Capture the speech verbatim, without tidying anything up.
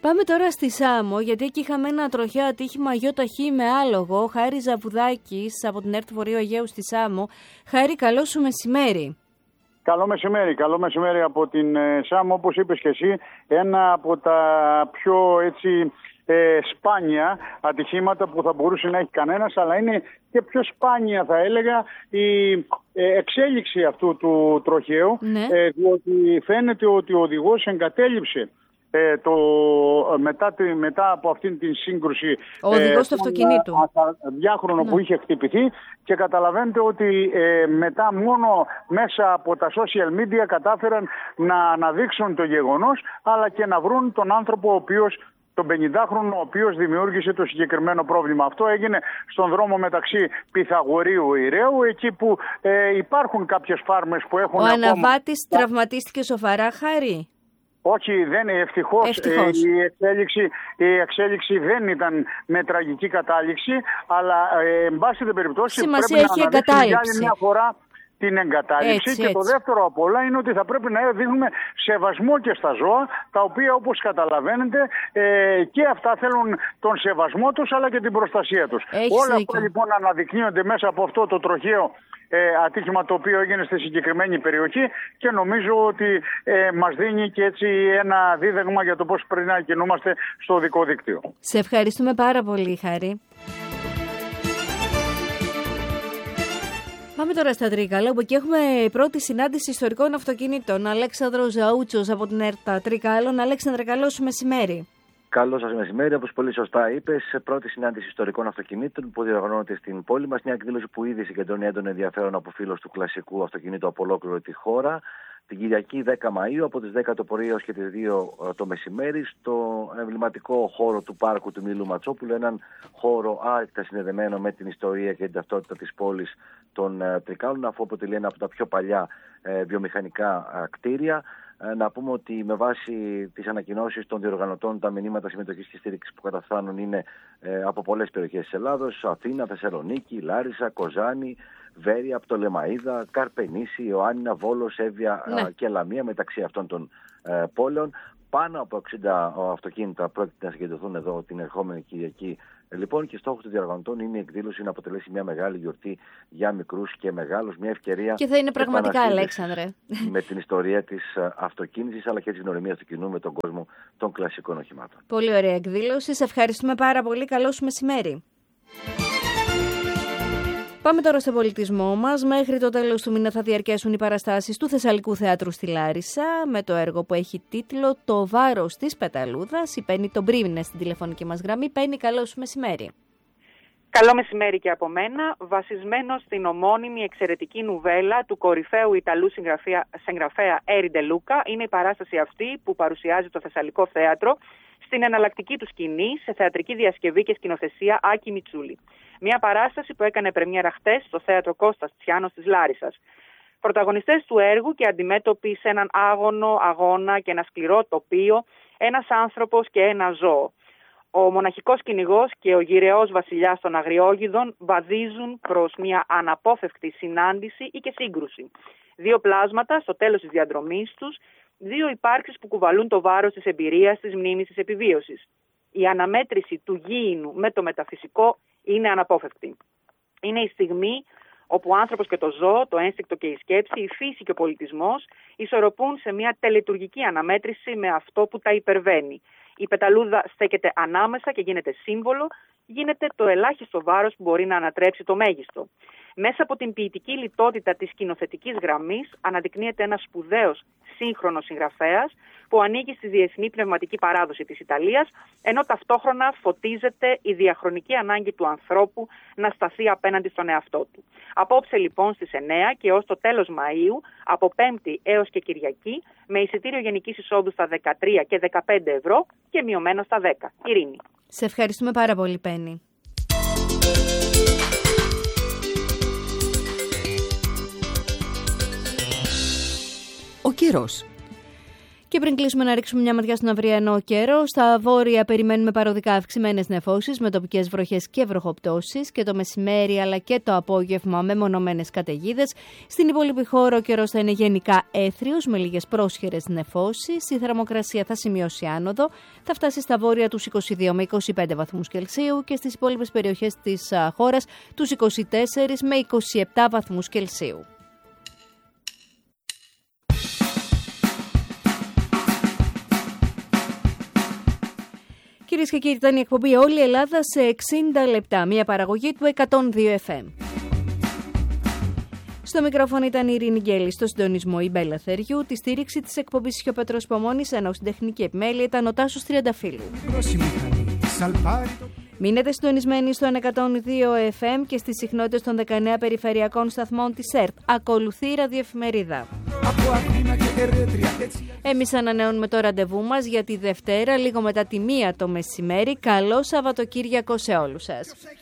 Πάμε τώρα στη Σάμο, γιατί εκεί είχαμε ένα τροχαίο ατύχημα γιοταχή με άλογο. Χάρη Ζαβουδάκης από την ΕΡΤ Βορείου Αιγαίου στη Σάμο. Χάρη, καλό σου μεσημέρι. Καλό μεσημέρι, καλό μεσημέρι από την ε, Σάμο, όπως είπες και εσύ, ένα από τα πιο έτσι ε, σπάνια ατυχήματα που θα μπορούσε να έχει κανένας, αλλά είναι και πιο σπάνια θα έλεγα η ε, εξέλιξη αυτού του τροχαίου, ναι. ε, διότι φαίνεται ότι ο οδηγός εγκατέλειψε Ε, το, μετά, τη, μετά από αυτήν την σύγκρουση ο οδηγός ε, του αυτοκινήτου διάχρονο ναι. που είχε χτυπηθεί, και καταλαβαίνετε ότι ε, μετά μόνο μέσα από τα social media κατάφεραν να αναδείξουν το γεγονός, αλλά και να βρουν τον άνθρωπο ο οποίος, τον πενηντάχρονο, ο οποίος δημιούργησε το συγκεκριμένο πρόβλημα. Αυτό έγινε στον δρόμο μεταξύ Πυθαγορείου Ηρέου, εκεί που ε, υπάρχουν κάποιες φάρμες που έχουν... Ο ακόμα... αναβάτης τραυματίστηκε σοβαρά, Χάρη? Όχι, δεν, ευτυχώς, ευτυχώς. Ε, η, εξέλιξη, η εξέλιξη δεν ήταν με τραγική κατάληξη, αλλά ε, εν πάση την περιπτώσει σημασία πρέπει έχει να αναδείξουμε για άλλη μια φορά την εγκατάλειψη. Έτσι, και έτσι. Το δεύτερο από όλα είναι ότι θα πρέπει να δείχνουμε σεβασμό και στα ζώα, τα οποία όπως καταλαβαίνετε ε, και αυτά θέλουν τον σεβασμό τους, αλλά και την προστασία τους. Έχεις όλα δίκιο. αυτά λοιπόν αναδεικνύονται μέσα από αυτό το τροχαίο ε, ατύχημα το οποίο έγινε στη συγκεκριμένη περιοχή, και νομίζω ότι ε, μας δίνει και έτσι ένα δίδαγμα για το πώς πρέπει να κινούμαστε στο οδικό δίκτυο. Σε ευχαριστούμε πάρα πολύ, Χάρη. Πάμε τώρα στα Τρίκαλα, όπου εκεί έχουμε πρώτη συνάντηση ιστορικών αυτοκινήτων. Αλέξανδρος Ζαούτσος από την ΕΡΤ Τρίκαλων. Αλέξανδρε, καλό σου μεσημέρι. Καλό σας μεσημέρι. Όπως πολύ σωστά είπες, πρώτη συνάντηση ιστορικών αυτοκινήτων που διοργανώνεται στην πόλη μας. Μια εκδήλωση που ήδη συγκεντρώνει έντονο ενδιαφέρον από φίλους του κλασικού αυτοκινήτου από ολόκληρη τη χώρα. Την Κυριακή δέκα Μαΐου από τις δέκα το πρωί έως και τις δύο το μεσημέρι, στο εμβληματικό χώρο του πάρκου του Μήλου Ματσόπουλου, έναν χώρο άρρηκτα συνδεδεμένο με την ιστορία και την ταυτότητα της πόλης των Τρικάλων, αφού αποτελεί ένα από τα πιο παλιά ε, βιομηχανικά ε, κτίρια. Ε, να πούμε ότι με βάση τις ανακοινώσεις των διοργανωτών, τα μηνύματα συμμετοχής και στήριξης που καταφθάνουν είναι ε, από πολλές περιοχές της Ελλάδος: Αθήνα, Θεσσαλονίκη, Λάρισα, Κοζάνη, Βέρεια, Πτολεμαΐδα, Καρπενήσι, Ιωάννινα, Βόλος, Εύβοια ναι. και Λαμία, μεταξύ αυτών των ε, πόλεων. Πάνω από εξήντα αυτοκίνητα πρόκειται να συγκεντρωθούν εδώ την ερχόμενη Κυριακή. Λοιπόν, και στόχος των διοργανωτών είναι η εκδήλωση να αποτελέσει μια μεγάλη γιορτή για μικρούς και μεγάλους, μια ευκαιρία. Και θα είναι πραγματικά, Αλέξανδρε, με την ιστορία της αυτοκίνησης, αλλά και της γνωριμίας του κοινού με τον κόσμο των κλασικών οχημάτων. Πολύ ωραία εκδήλωση. Σε ευχαριστούμε πάρα πολύ. Καλό σου μεσημέρι. Πάμε τώρα στον πολιτισμό μας. Μέχρι το τέλος του μήνα θα διαρκέσουν οι παραστάσεις του Θεσσαλικού Θεάτρου στη Λάρισα, με το έργο που έχει τίτλο «Το βάρος της πεταλούδας». Η Πέννη τον πρίμηνε στην τηλεφωνική μας γραμμή. Πέννη, καλό σου μεσημέρι. Καλό μεσημέρι και από μένα. Βασισμένο στην ομώνυμη εξαιρετική νουβέλα του κορυφαίου Ιταλού συγγραφέα, συγγραφέα Έρι Ντε Λούκα, είναι η παράσταση αυτή που παρουσιάζει το Θεσσαλικό Θέατρο στην εναλλακτική του σκηνή, σε θεατρική διασκευή και σκηνοθεσία Άκη Μιτσούλη. Μια παράσταση που έκανε πρεμιέρα χτες στο θέατρο Κώστας Τσιάνος της Λάρισσας. Πρωταγωνιστές του έργου και αντιμέτωποι σε έναν άγωνο αγώνα και ένα σκληρό τοπίο, ένας άνθρωπος και ένα ζώο. Ο μοναχικός κυνηγός και ο γυρεός βασιλιάς των Αγριόγιδων βαδίζουν προς μια αναπόφευκτη συνάντηση ή και σύγκρουση. Δύο πλάσματα στο τέλος της διαδρομής τους, δύο υπάρξεις που κουβαλούν το βάρος της εμπειρίας, της μνήμης, της επιβίωσης. Η αναμέτρηση του γήινου με το μεταφυσικό είναι αναπόφευκτη. Είναι η στιγμή όπου ο άνθρωπος και το ζώο, το ένστικτο και η σκέψη, η φύση και ο πολιτισμός ισορροπούν σε μια τελετουργική αναμέτρηση με αυτό που τα υπερβαίνει. Η πεταλούδα στέκεται ανάμεσα και γίνεται σύμβολο, γίνεται το ελάχιστο βάρος που μπορεί να ανατρέψει το μέγιστο. Μέσα από την ποιητική λιτότητα της σκηνοθετικής γραμμής αναδεικνύεται ένας σπουδαίος σύγχρονος συγγραφέας που ανήκει στη διεθνή πνευματική παράδοση της Ιταλίας, ενώ ταυτόχρονα φωτίζεται η διαχρονική ανάγκη του ανθρώπου να σταθεί απέναντι στον εαυτό του. Απόψε λοιπόν στις εννέα και ως το τέλος Μαΐου, από Πέμπτη έως και Κυριακή, με εισιτήριο γενικής εισόδου στα δεκατρία και δεκαπέντε ευρώ και μειωμένο στα δέκα. Ειρήνη. Σε ευχαριστούμε πάρα πολύ, Πέννη. Ο καιρός. Και πριν κλείσουμε, να ρίξουμε μια ματιά στον αυριανό καιρό. Στα βόρεια περιμένουμε παροδικά αυξημένες νεφώσεις με τοπικές βροχές και βροχοπτώσεις, και το μεσημέρι αλλά και το απόγευμα με μονομένες καταιγίδες. Στην υπόλοιπη χώρα ο καιρός θα είναι γενικά έθριος με λίγες πρόσχερες νεφώσεις. Η θερμοκρασία θα σημειώσει άνοδο, θα φτάσει στα βόρεια τους είκοσι δύο με είκοσι πέντε βαθμούς Κελσίου και στις υπόλοιπες περιοχές της χώρας τους είκοσι τέσσερα με είκοσι επτά βαθμούς Κελσίου. Κυρίες και κύριοι, ήταν η εκπομπή Όλη η Ελλάδα σε εξήντα λεπτά, μια παραγωγή του εκατόν δύο εφ εμ. Στο μικρόφωνο ήταν η Ειρήνη Γκέλη, στο συντονισμό η Μπέλα Θεριού, τη στήριξη της εκπομπής είχε ο Πέτρος Πομώνης, ενώ στην τεχνική επιμέλεια ήταν ο Τάσος Τριανταφύλου. Μείνετε συντονισμένοι στο εκατόν δύο εφ εμ και στις συχνότητες των δεκαεννέα περιφερειακών σταθμών της ΕΡΤ. Ακολουθεί η ραδιοεφημερίδα. Εμείς ανανεώνουμε το ραντεβού μας για τη Δευτέρα, λίγο μετά τη μία το μεσημέρι. Καλό Σαββατοκύριακο σε όλους σας.